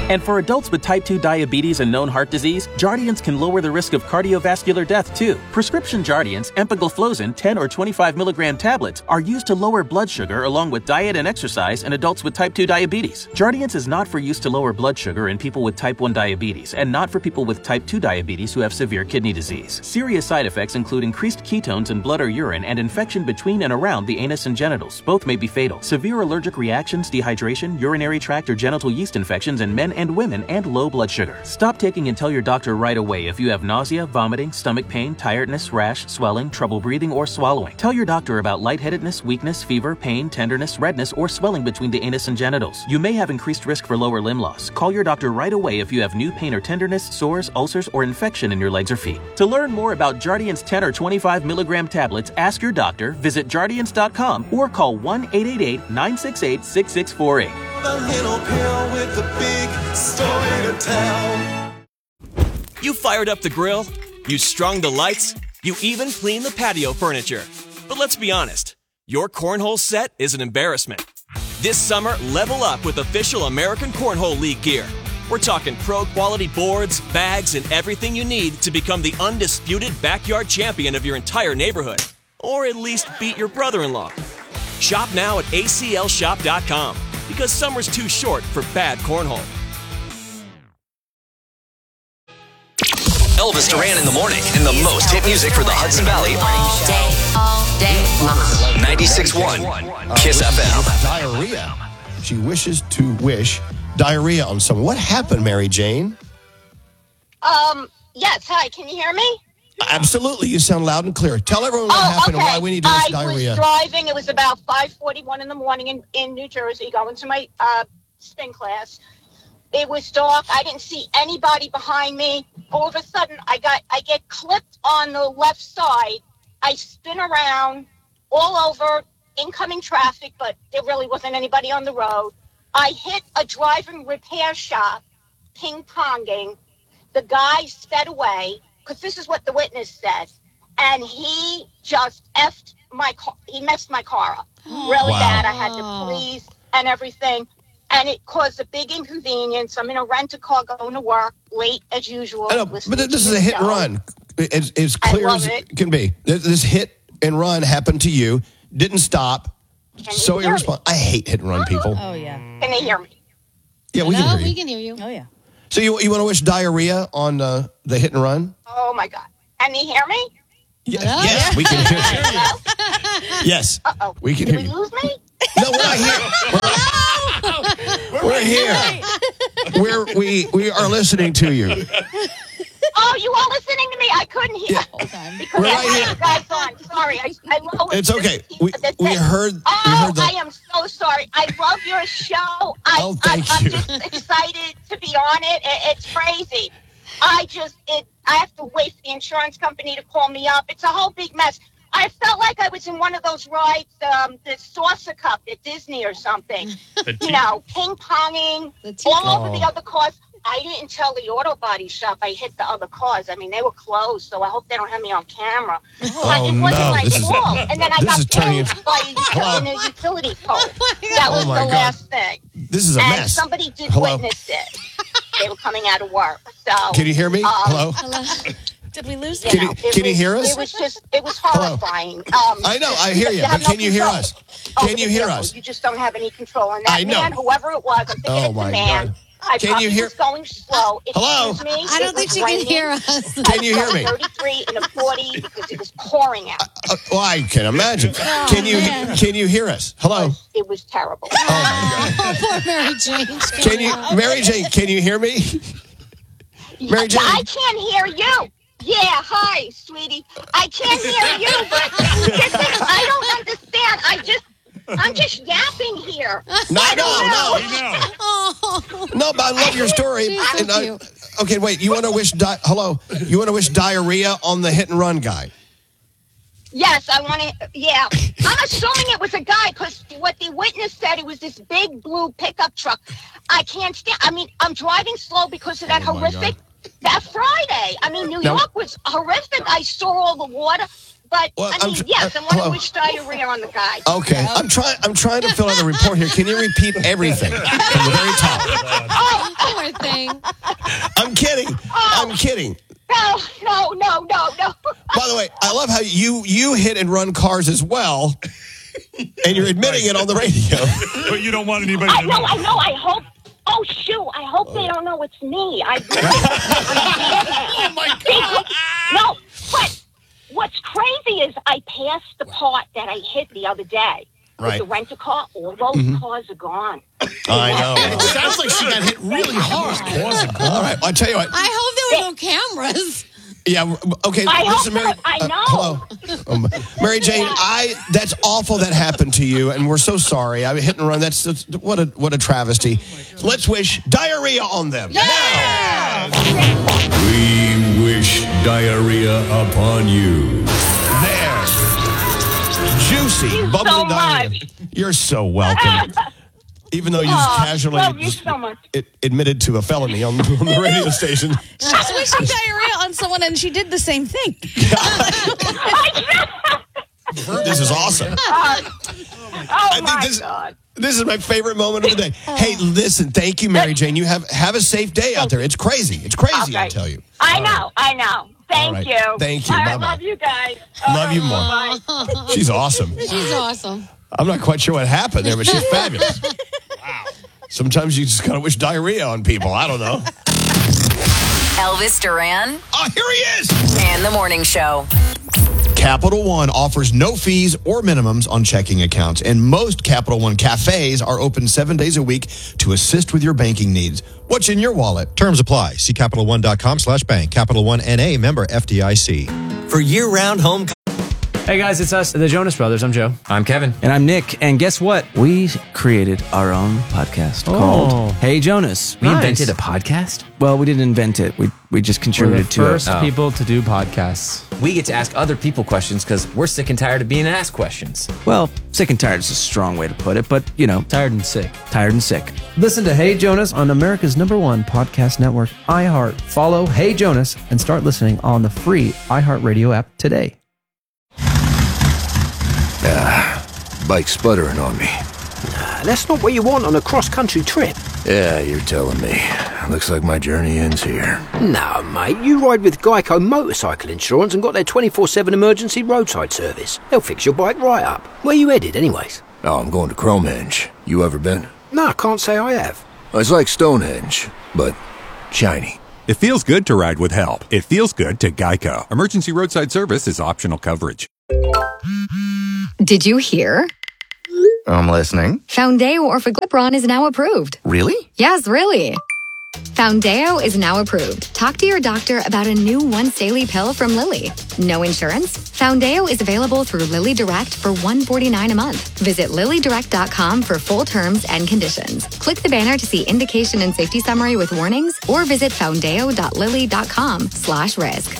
And for adults with type 2 diabetes and known heart disease, Jardiance can lower the risk of cardiovascular death too. Prescription Jardiance, empagliflozin 10 or 25 milligram tablets are used to lower blood sugar along with diet and exercise in adults with type 2 diabetes. Jardiance is not for use to lower blood sugar in people with type 1 diabetes and not for people with type 2 diabetes who have severe kidney disease. Serious side effects include increased ketones in blood or urine and infection between and around the anus and genitals. Both may be fatal. Severe allergic reactions, dehydration, urinary tract or genital yeast infections in men and women, and low blood sugar. Stop taking and tell your doctor right away if you have nausea, vomiting, stomach pain, tiredness, rash, swelling, trouble breathing, or swallowing. Tell your doctor about lightheadedness, weakness, fever, pain, tenderness, redness, or swelling between the anus and genitals. You may have increased risk for lower limb loss. Call your doctor right away if you have new pain or tenderness, sores, ulcers, or infection in your legs or feet. To learn more about Jardiance 10 or 25 milligram tablets, ask your doctor, visit Jardiance.com, or call 1-888-968-6648. The little pill with the big story to tell. You fired up the grill, you strung the lights, you even cleaned the patio furniture. But let's be honest, your cornhole set is an embarrassment. This summer, level up with official American Cornhole League gear. We're talking pro-quality boards, bags, and everything you need to become the undisputed backyard champion of your entire neighborhood. Or at least beat your brother-in-law. Shop now at aclshop.com. Because summer's too short for bad cornhole. Elvis Duran in the morning and the most hit music for the Hudson Valley. All day long. 96.1 Kiss FM. Diarrhea. She wishes to wish diarrhea on someone. What happened, Mary Jane? Yes. Hi, can you hear me? Absolutely. You sound loud and clear. Tell everyone what happened and why we need to wish diarrhea. I was driving. It was about 5:41 in the morning in New Jersey, going to my spin class. It was dark. I didn't see anybody behind me. All of a sudden, I get clipped on the left side. I spin around all over incoming traffic, but there really wasn't anybody on the road. I hit a driving repair shop, ping-ponging. The guy sped away, because this is what the witness said, and he just effed my car. He messed my car up really bad. I had the police and everything, and it caused a big inconvenience. I'm in a rent-a-car going to work late as usual. I know, but this is a hit and run. It's clear as it can be. This hit and run happened to you, didn't stop, so irresponsible. I hate hit and run people. Oh, yeah. Can they hear me? Yeah, we can hear you. We can hear you. Oh, yeah. So you want to wish diarrhea on the hit and run? Oh, my God. Can you hear me? Yes, we can hear you. Yes, we can hear you. Did we lose me? No, we're not here. We're here. We are listening to you. Oh, you are listening to me? I couldn't hear. Because We're I right had here. you guys on. Sorry. I lowered It's okay. We thing. heard. Oh, we heard I am so sorry. I love your show. I'm thank you. just excited to be on it. It's crazy. I have to wait for the insurance company to call me up. It's a whole big mess. I felt like I was in one of those rides, the Saucer Cup at Disney or something. Ping-ponging all over the other cars. I didn't tell the auto body shop I hit the other cars. I mean, they were closed, so I hope they don't have me on camera. But it wasn't my fault. And then I got killed by a utility pole. That was the last thing. This is a and mess. Somebody did witness it. They were coming out of work. So can you hear me? Hello? Did we lose Can you hear us? It was horrifying. I know, I hear you, but can you hear us? Can you hear us? You just don't have any control. And that man, whoever it was, I'm thinking it's a man. God. I Can you hear? was going slow. Hello? Me. I don't think she can hear us. Can you hear me? 33 and a 40 because it was pouring out. Well, I can imagine. Can you hear us? Hello? It was terrible. Oh, my God. Poor Mary Jane. Mary Jane, can you hear me? Mary Jane? I can't hear you. Yeah, hi, sweetie. I can't hear you, but I don't understand. I'm just yapping here. No, but I love your story. Okay, wait. You want to wish hello? You want to wish diarrhea on the hit and run guy? Yes, I want to. Yeah, I'm assuming it was a guy because what the witness said, it was this big blue pickup truck. I can't stand. I mean, I'm driving slow because of that horrific. That Friday. I mean, New York was horrific. I saw all the water. But, yes, I want to wish diarrhea on the guy. Okay. I'm trying to fill out a report here. Can you repeat everything from the very top? kidding. No. By the way, I love how you hit and run cars as well, and you're admitting it on the radio. But you don't want anybody to know. I know. I hope. Oh, shoot. I hope they don't know it's me. Oh, my God. No, but what's crazy is I passed the part that I hit the other day. Right. With the rent-a-car, all those cars are gone. I know. It sounds like she got hit really hard. All right, I'll tell you what. I hope there were no cameras. Yeah, okay. I listen, hope Mary. so. I know. Hello. Mary Jane, that's awful that happened to you, and we're so sorry. I hit and run. That's what a travesty. Let's wish diarrhea on them. Yeah! We wish diarrhea upon you. There. Juicy, bubbly so diarrhea. much. You're so welcome. Even though you just casually love you so much. admitted to a felony on the radio station. She's wishing diarrhea on someone, and she did the same thing. This is awesome. Oh, my God. This is my favorite moment of the day. Hey, listen, thank you, Mary Jane. You have a safe day out there. It's crazy. It's crazy, Okay. I tell you. I know. Thank right. you. Thank you. I Bye-bye. love you guys. Love you more. Bye. She's awesome. She's awesome. I'm not quite sure what happened there, but she's fabulous. Wow. Sometimes you just gotta wish diarrhea on people. I don't know. Elvis Duran. Oh, here he is. And the Morning Show. Capital One offers no fees or minimums on checking accounts, and most Capital One cafes are open 7 days a week to assist with your banking needs. What's in your wallet? Terms apply. See CapitalOne.com/bank. Capital One N.A. member FDIC. For year-round home. Hey guys, it's us, the Jonas Brothers. I'm Joe. I'm Kevin. And I'm Nick. And guess what? We created our own podcast called Hey Jonas. We invented a podcast? Well, we didn't invent it. We just contributed to it. We're the first people to do podcasts. We get to ask other people questions because we're sick and tired of being asked questions. Well, sick and tired is a strong way to put it, but, you know. Tired and sick. Tired and sick. Listen to Hey Jonas on America's #1 podcast network, iHeart. Follow Hey Jonas and start listening on the free iHeartRadio app today. Bike's sputtering on me. That's not what you want on a cross-country trip. Yeah, you're telling me. Looks like my journey ends here. No, mate, you ride with Geico Motorcycle Insurance and got their 24/7 emergency roadside service. They'll fix your bike right up. Where you headed, anyways? Oh, I'm going to Cromehenge. You ever been? No, I can't say I have. It's like Stonehenge, but shiny. It feels good to ride with help. It feels good to Geico. Emergency roadside service is optional coverage. Did you hear? I'm listening. Foundeo Orforglipron is now approved. Really? Yes, really. Foundeo is now approved. Talk to your doctor about a new once-daily pill from Lilly. No insurance? Foundeo is available through Lilly Direct for $149 a month. Visit LillyDirect.com for full terms and conditions. Click the banner to see indication and safety summary with warnings, or visit foundeo.lilly.com/risk.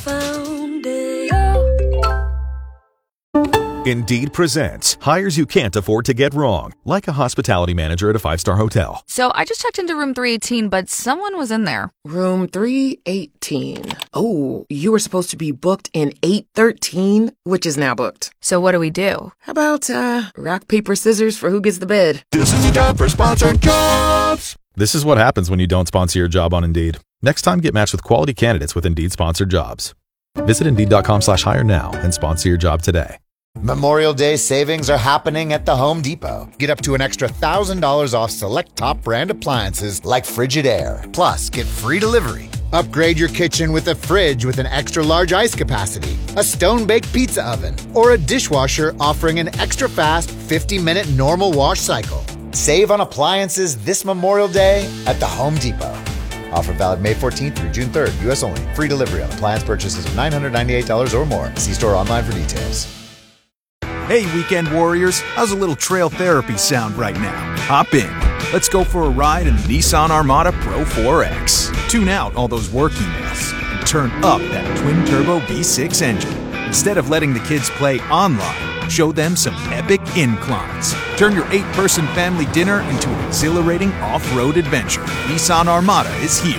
Indeed presents hires you can't afford to get wrong, like a hospitality manager at a 5-star hotel. So I just checked into room 318, but someone was in there. Room 318. Oh, you were supposed to be booked in 813, which is now booked. So what do we do? How about rock, paper, scissors for who gets the bid? This is the time for sponsored jobs. This is what happens when you don't sponsor your job on Indeed. Next time, get matched with quality candidates with Indeed sponsored jobs. Visit Indeed.com/hire now and sponsor your job today. Memorial Day savings are happening at the Home Depot. Get up to an extra $1,000 off select top brand appliances like Frigidaire. Plus, get free delivery. Upgrade your kitchen with a fridge with an extra large ice capacity, a stone-baked pizza oven, or a dishwasher offering an extra fast 50-minute normal wash cycle. Save on appliances this Memorial Day at the Home Depot. Offer valid May 14th through June 3rd. U.S. only. Free delivery on appliance purchases of $998 or more. See store online for details. Hey, weekend warriors, how's a little trail therapy sound right now? Hop in. Let's go for a ride in the Nissan Armada Pro 4X. Tune out all those work emails and turn up that twin-turbo V6 engine. Instead of letting the kids play online, show them some epic inclines. Turn your 8-person family dinner into an exhilarating off-road adventure. Nissan Armada is here.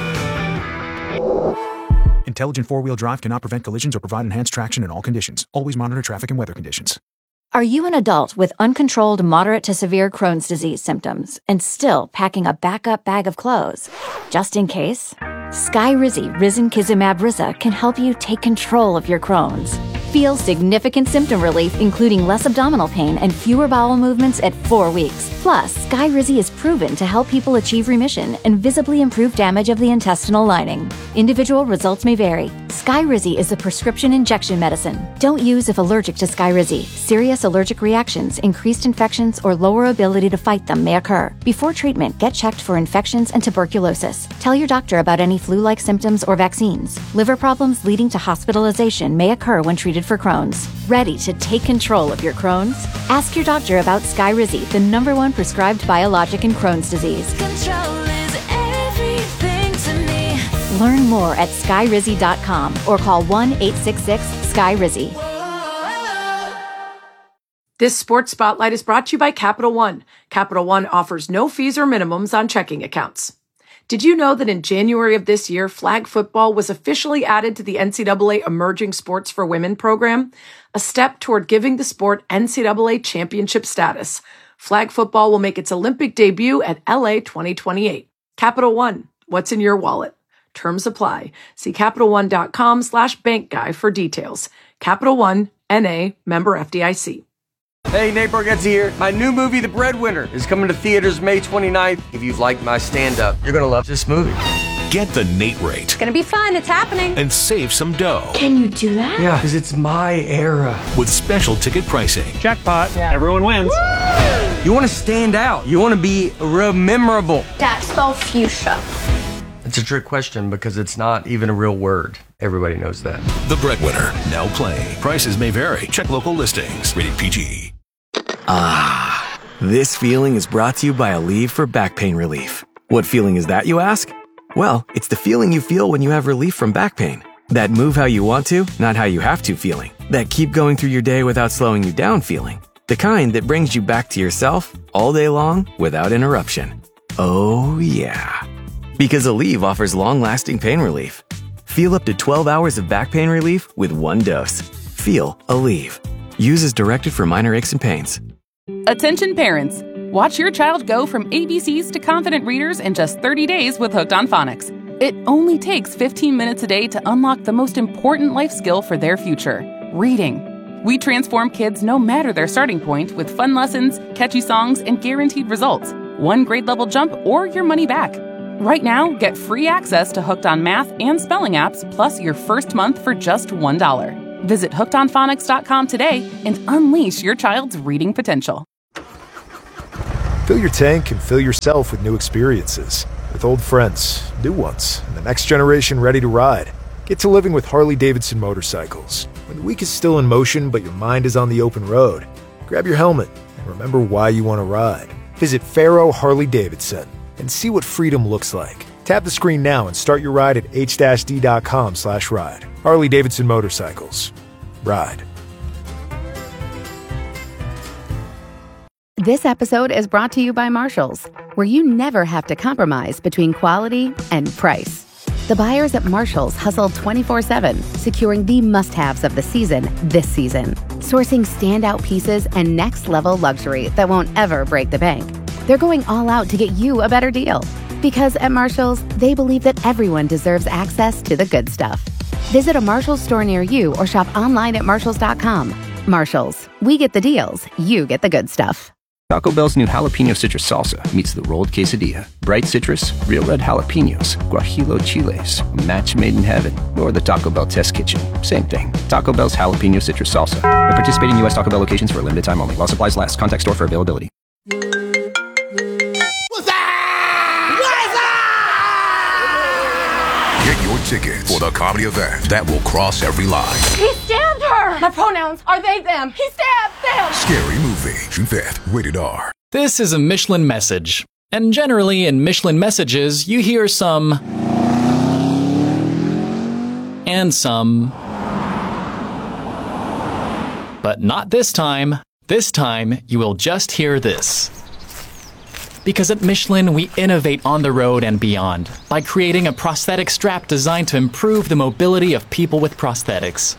Intelligent four-wheel drive cannot prevent collisions or provide enhanced traction in all conditions. Always monitor traffic and weather conditions. Are you an adult with uncontrolled moderate to severe Crohn's disease symptoms and still packing a backup bag of clothes just in case? Skyrizi Risankizumab Riza can help you take control of your Crohn's. Feel significant symptom relief, including less abdominal pain and fewer bowel movements at 4 weeks. Plus, Skyrizi is proven to help people achieve remission and visibly improve damage of the intestinal lining. Individual results may vary. Skyrizi is a prescription injection medicine. Don't use if allergic to Skyrizi. Serious allergic reactions, increased infections, or lower ability to fight them may occur. Before treatment, get checked for infections and tuberculosis. Tell your doctor about any flu-like symptoms or vaccines. Liver problems leading to hospitalization may occur when treated for Crohn's. Ready to take control of your Crohn's? Ask your doctor about Skyrizi, the #1 prescribed biologic in Crohn's disease. Control is everything to me. Learn more at skyrizi.com or call 1-866-SKYRIZI. This Sports Spotlight is brought to you by Capital One. Capital One offers no fees or minimums on checking accounts. Did you know that in January of this year, flag football was officially added to the NCAA Emerging Sports for Women program, a step toward giving the sport NCAA championship status? Flag football will make its Olympic debut at LA 2028. Capital One, what's in your wallet? Terms apply. See CapitalOne.com/bankguy for details. Capital One, N.A., member FDIC. Hey, Nate Bargatze here. My new movie, The Breadwinner, is coming to theaters May 29th. If you've liked my stand-up, you're going to love this movie. Get the Nate rate It's going to be fun. It's happening. and save some dough Can you do that? Yeah, because it's my era. with special ticket pricing. Jackpot. Yeah. Everyone wins. Woo! You want to stand out. You want to be memorable. Dad, spell fuchsia. It's a trick question because it's not even a real word. Everybody knows that. The Breadwinner, now playing. Prices may vary. Check local listings. Rated PG. Ah, this feeling is brought to you by Aleve for back pain relief. What feeling is that, you ask? Well, it's the feeling you feel when you have relief from back pain. That move how you want to, not how you have to feeling. That keep going through your day without slowing you down feeling. The kind that brings you back to yourself all day long without interruption. Oh, yeah. Because Aleve offers long-lasting pain relief. Feel up to 12 hours of back pain relief with one dose. Feel Aleve. Use as directed for minor aches and pains. Attention parents. Watch your child go from ABCs to confident readers in just 30 days with Hooked on Phonics. It only takes 15 minutes a day to unlock the most important life skill for their future, reading. We transform kids no matter their starting point with fun lessons, catchy songs, and guaranteed results. One grade level jump or your money back. Right now, get free access to Hooked on Math and Spelling apps, plus your first month for just $1. Visit hookedonphonics.com today and unleash your child's reading potential. Fill your tank and fill yourself with new experiences. With old friends, new ones, and the next generation ready to ride. Get to living with Harley-Davidson motorcycles. When the week is still in motion but your mind is on the open road, grab your helmet and remember why you want to ride. Visit Faro Harley-Davidson and see what freedom looks like. Tap the screen now and start your ride at h-d.com/ride. Harley-Davidson Motorcycles. Ride. This episode is brought to you by Marshalls, where you never have to compromise between quality and price. The buyers at Marshalls hustle 24/7, securing the must-haves of the season this season. Sourcing standout pieces and next-level luxury that won't ever break the bank. They're going all out to get you a better deal. Because at Marshalls, they believe that everyone deserves access to the good stuff. Visit a Marshalls store near you or shop online at marshalls.com. Marshalls, we get the deals, you get the good stuff. Taco Bell's new jalapeno citrus salsa meets the rolled quesadilla. Bright citrus, real red jalapenos, guajillo chiles, a match made in heaven, or the Taco Bell test kitchen. Same thing. Taco Bell's jalapeno citrus salsa. At participating U.S. Taco Bell locations for a limited time only. While supplies last. Contact store for availability. Get your tickets for the comedy event that will cross every line. He stabbed her. My pronouns are they, them. He stabbed them. Scary Movie. June 5th. Rated R. This is a Michelin message. And generally in Michelin messages, you hear some... and some... But not this time. This time, you will just hear this. Because at Michelin, we innovate on the road and beyond by creating a prosthetic strap designed to improve the mobility of people with prosthetics.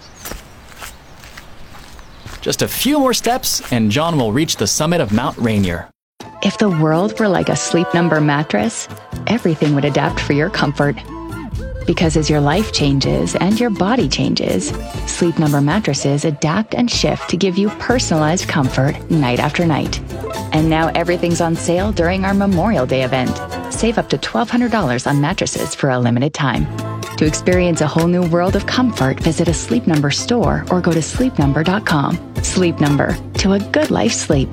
Just a few more steps, and John will reach the summit of Mount Rainier. If the world were like a Sleep Number mattress, everything would adapt for your comfort. Because as your life changes and your body changes, Sleep Number mattresses adapt and shift to give you personalized comfort night after night. And now everything's on sale during our Memorial Day event. Save up to $1,200 on mattresses for a limited time. To experience a whole new world of comfort, visit a Sleep Number store or go to sleepnumber.com. Sleep Number, to a good life sleep.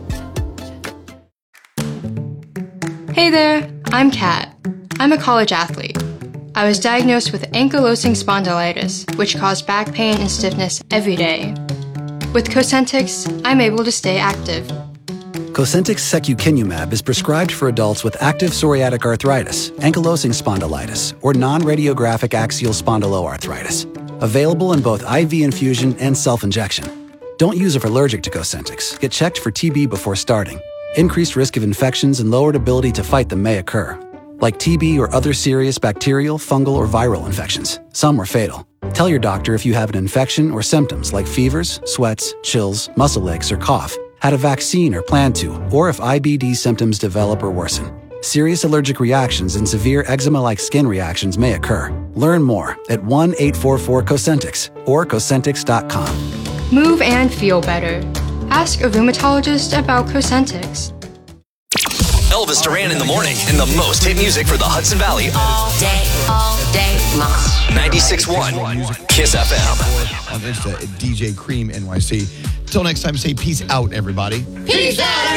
Hey there, I'm Kat. I'm a college athlete. I was diagnosed with ankylosing spondylitis, which caused back pain and stiffness every day. With Cosentyx, I'm able to stay active. Cosentyx secukinumab is prescribed for adults with active psoriatic arthritis, ankylosing spondylitis, or non-radiographic axial spondyloarthritis. Available in both IV infusion and self-injection. Don't use if allergic to Cosentyx. Get checked for TB before starting. Increased risk of infections and lowered ability to fight them may occur, like TB or other serious bacterial, fungal, or viral infections. Some are fatal. Tell your doctor if you have an infection or symptoms like fevers, sweats, chills, muscle aches, or cough, had a vaccine or plan to, or if IBD symptoms develop or worsen. Serious allergic reactions and severe eczema-like skin reactions may occur. Learn more at 1-844-COSENTYX or Cosentyx.com. Move and feel better. Ask a rheumatologist about Cosentyx. Elvis Duran in the morning and the most hit music for the Hudson Valley. All day long. 96.1 Kiss FM. On Insta at DJ Cream NYC. Till next time, say peace out, everybody. Peace out.